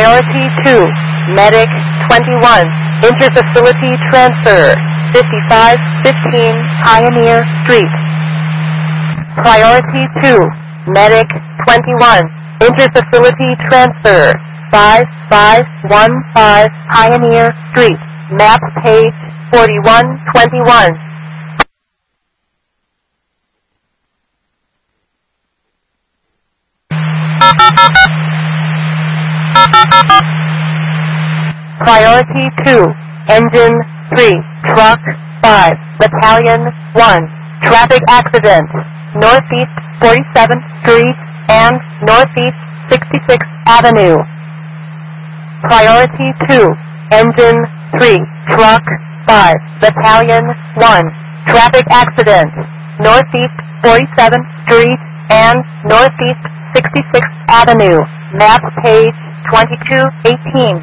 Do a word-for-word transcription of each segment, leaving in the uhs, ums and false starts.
Priority two, Medic twenty-one, Interfacility Transfer, fifty-five fifteen Pioneer Street. Priority two, Medic twenty-one, Interfacility Transfer, five five one five Pioneer Street, map page forty-one twenty-one. Priority two, Engine three, Truck five, Battalion one, traffic accident, Northeast forty-seventh Street and Northeast sixty-sixth Avenue. Priority two, Engine three, Truck five, Battalion one, traffic accident, Northeast forty-seventh Street and Northeast sixty-sixth Avenue, map page twenty-two eighteen.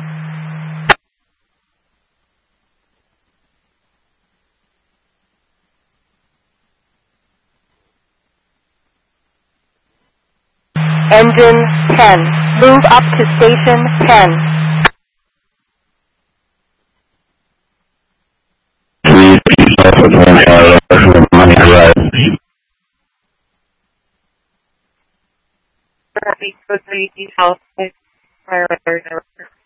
Engine ten, move up to Station ten. Please keep up with one hour money arrive. Traffic code three, health, priority.